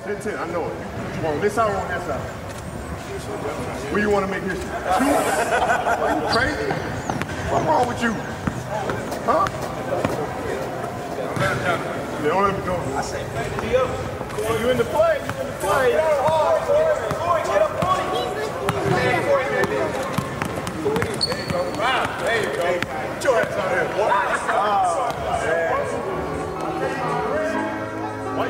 10-10, I know it. You want on this side or on that side? Where you want to make history? Two? Are you crazy? What's wrong with you? Huh? Yeah, don't let me go. I say, you in the play, you in the play.